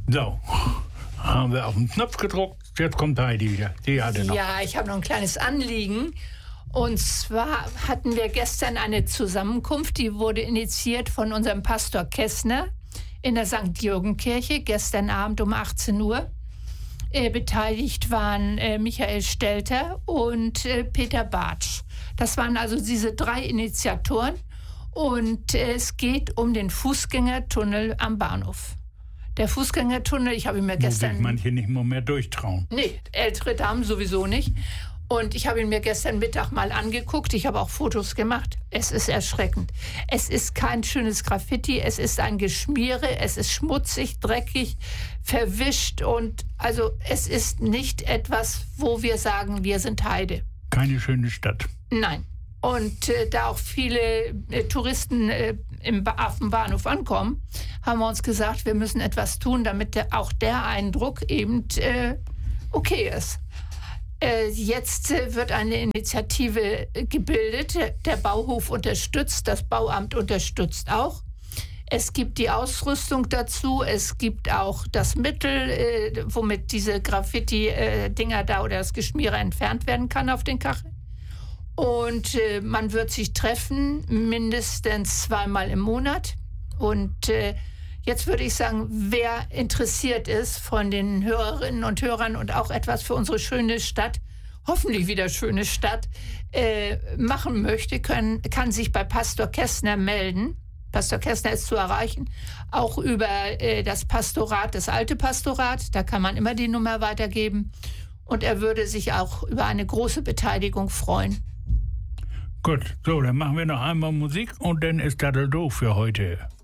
So, haben wir auf den Knopf gedruckt. Jetzt kommt Heidi wieder. Die hatte noch. Ja, ich habe noch ein kleines Anliegen. Und zwar hatten wir gestern eine Zusammenkunft, die wurde initiiert von unserem Pastor Kessner in der St. Jürgen-Kirche, gestern Abend um 18 Uhr. Beteiligt waren Michael Stelter und Peter Bartsch. Das waren also diese 3 Initiatoren. Und es geht um den Fußgängertunnel am Bahnhof. Der Fußgängertunnel, ich habe ihn mir gestern... Wo sich manche nicht mehr durchtrauen. Nee, ältere Damen sowieso nicht. Und ich habe ihn mir gestern Mittag mal angeguckt. Ich habe auch Fotos gemacht. Es ist erschreckend. Es ist kein schönes Graffiti. Es ist ein Geschmiere. Es ist schmutzig, dreckig, verwischt. Und also es ist nicht etwas, wo wir sagen, wir sind Heide. Keine schöne Stadt. Nein. Und da auch viele Touristen auf dem Bahnhof ankommen, haben wir uns gesagt, wir müssen etwas tun, damit auch der Eindruck eben okay ist. Jetzt wird eine Initiative gebildet. Der Bauhof unterstützt, das Bauamt unterstützt auch. Es gibt die Ausrüstung dazu, es gibt auch das Mittel, womit diese Graffiti-Dinger da oder das Geschmiere entfernt werden kann auf den Kacheln. Und man wird sich treffen, mindestens 2-mal im Monat. Und jetzt würde ich sagen, wer interessiert ist von den Hörerinnen und Hörern und auch etwas für unsere schöne Stadt, hoffentlich wieder schöne Stadt, machen möchte, kann sich bei Pastor Kessner melden. Pastor Kessner ist zu erreichen, auch über das Pastorat, das alte Pastorat. Da kann man immer die Nummer weitergeben. Und er würde sich auch über eine große Beteiligung freuen. Gut, so, dann machen wir noch einmal Musik und dann ist das doof für heute.